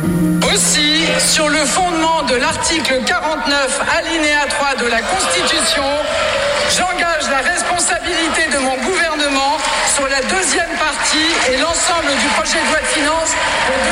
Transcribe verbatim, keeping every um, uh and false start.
Aussi, sur le fondement de l'article quarante-neuf, alinéa trois de la Constitution, j'engage la responsabilité de mon gouvernement sur la deuxième partie et l'ensemble du